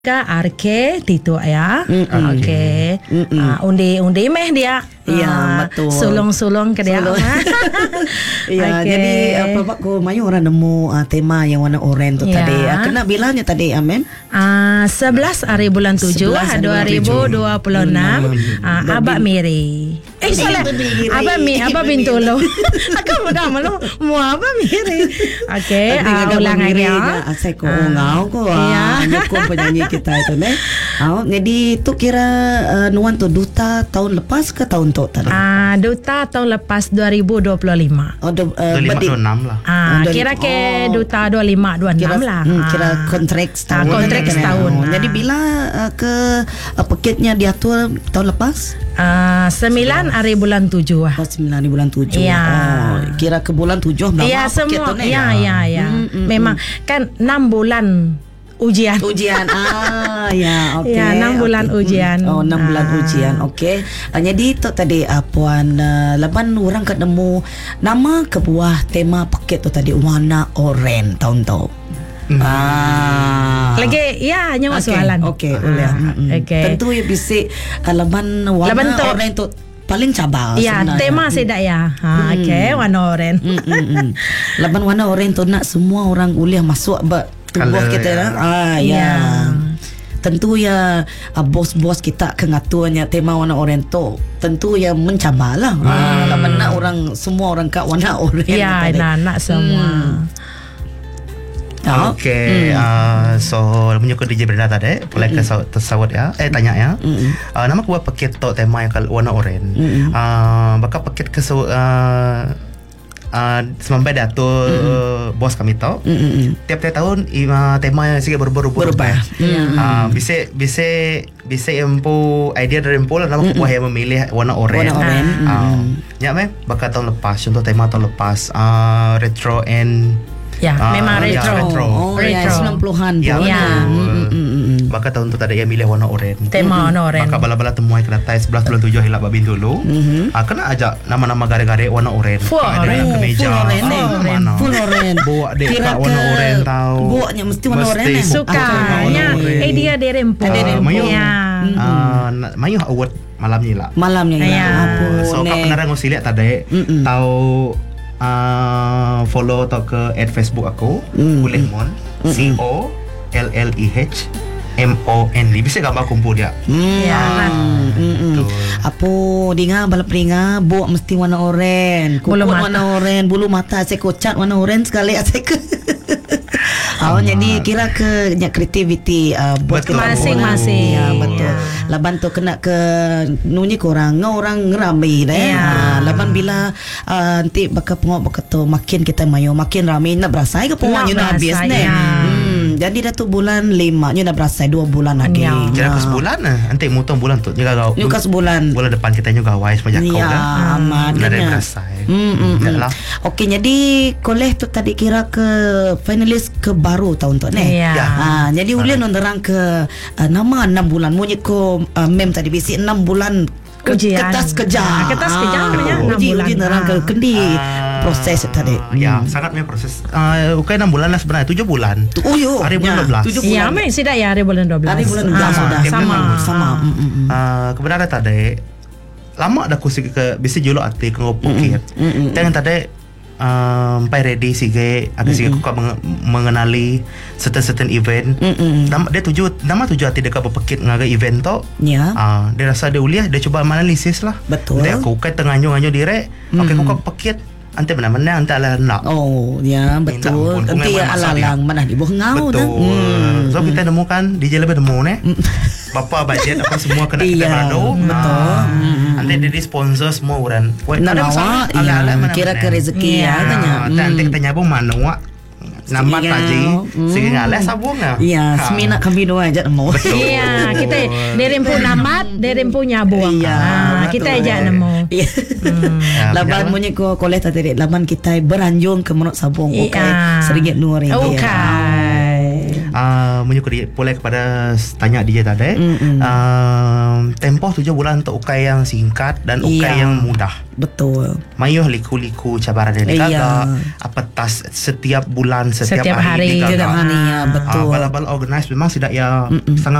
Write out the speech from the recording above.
Ka arke Tito ya. Okey. Undi meh dia. Ya, betul. Sulung-sulung ke dia. Ya, jadi apa ko mayu orang nemu tema yang warna oranye tu tadi. Kena bilangnya tadi Mem? 11 hari bulan 7 2026. Abak Miri. Salah. Abak Bintolo. Aku mudah malu. Mu Abak Miri. Okey, ulang lagi ya. Saya ko ngau ko. Nyokong penyanyi kita itu nih. Jadi tu kira nuan tu duta tahun lepas ke tahun tu tadi? Duta tahun lepas 2025. 25-26 lah. Kira ke duta 25-26 lah. Kira kontrak setahun. Kontrak setahun. Jadi bila ke paketnya diatur tahun lepas? 9 hari bulan 7 lah. 9 hari bulan 7. Ya. Kira ke bulan 7 berapa ya, paket semua, tu nih? Ya. Memang kan 6 bulan ujian. Ya, okey. Ya, 6 bulan ujian. 6 bulan ujian. Okey. Jadi tu tadi puan laban orang ketemu nama kebuah tema paket tu tadi warna oranye tahun tu. Lagi ya nyawa soalan. Okey, boleh. Tentu ya bisik laban warna oranye tu paling cabar ya, sebenarnya. Tema sedak ya. Okey, warna oranye. Laban warna oranye tu nak semua orang kuliah masuk tubuh kita ya. Tentu ya bos-bos kita kengaturnya tema warna oranye tu tentu ya mencabarlah. Laban nak orang semua orang kat warna oranye. Ya, nak semua. Okay, so punya ko DJ Brenda tadi, boleh ke tersawat ya, tanya ya. Nama ko buat paket tu tema yang warna oranye. Bakal paket ke semampai dato bos kami tahu tiap-tiap tahun tema yang sikit berubah. Bisa empu idea dari empu lah nama kuah yang memilih warna oranye. Ya meh bakal tahun lepas contoh tema tahun lepas retro and ya, memang retro. Retro 90-an. Ya. Maka tahun tu tadi yang milih warna oranye. Tema warna oranye. Maka bala-bala temuai kena tai 11 bulan 7 hilap babin dulu. Kena ajak nama-nama gare-gare warna oranye. Ada yang kemeja. Full oranye. Bawa dek kat warna oranye tahu. Bawanya mesti warna oranye. Sukanya. Dia derempo. Mayu award malamnya lah. Ya. So kau pernah ngosiliat tadi tahu follow atau ke Facebook aku Kulehmon COLLEHMON bisa gambar kumpul dia. Apa dengar balap ringa buat mesti warna oranye, kulit warna oranye, bulu mata saya kocat warna oranye sekali saya ke. Jadi kira ke kreativiti buat masing-masing. Ya, betul. Laban tu kena ke nunyi korang orang ngeramai dah. Laban bila nanti bakal pengok tu makin kita mayu makin ramai nak berasai ke pengok you nak habis ni. Jadi dah tu bulan 5 you nak berasai 2 bulan lagi. Kira ke sebulan nanti mutong bulan tu juga kau. You ke sebulan. Bulan depan kita juga wise banyak kau dah. Aman. Nak berasai. Okey, jadi koleh tu tadi kira ke finalis ke baru tahun tu ni. Jadi ulian nerang ke nama 6 bulan. Munyi ko mem tadi bisi 6 bulan kertas kerja. Uji nerang ke kendi proses tadi. Ya, sangat memang proses. Bukan 6 bulan lah sebenarnya, 7 bulan. Hari bulan 12. Ya, memang sudah ya hari bulan 12. Hari bulan 12 sudah sama. Kebenaran tadi lama dah kusik ke bisa juluk hati ke ngopukit. Dengan tadi sampai ready sige agak sige kau mengenali certain event. Dia nama tuju hati dekat berpekit ngaga event tu. Ya. Dia rasa dia uliah, dia cuba analisis lah. Betul. Dia aku kai tengah-nganyo direk. Okey kau pekit ante mana-mana ante ala nak. Ya betul. Nanti alalang mana di bawah ngau tu. So kita nemukan DJ lebih nemu ni. Bapa budget apa semua kena kita berado. Betul. Nanti dia sponsor semua orang. Kira ke rezeki ya tanya. Nanti kita nyabung mana nampak tadi sehingga les sabung lah. Ya, semina kami dua aja nemu. Iya, kita derempu namat, derempu nyabung. Kita aja nemu. Laban munyi ko koleh tadi laban kita beranjung ke menok sabung. Okey, seringgit 2 ringgit. Okey. menyukur dia boleh kepada tanya dia tadi. Tempoh 7 bulan untuk ukai yang singkat dan ukai yang mudah. Betul. Mayuh liku-liku cabaran yang digagak. Apa tas setiap bulan, setiap hari digagak. Betul. Bala-bala organize memang tidak ya sangat